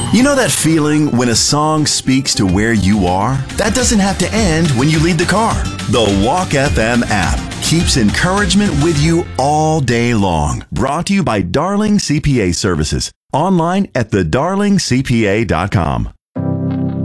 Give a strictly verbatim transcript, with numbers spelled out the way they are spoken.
You know that feeling when a song speaks to where you are? That doesn't have to end when you leave the car. The Walk F M app keeps encouragement with you all day long. Brought to you by Darling C P A Services. Online at the darling c p a dot com.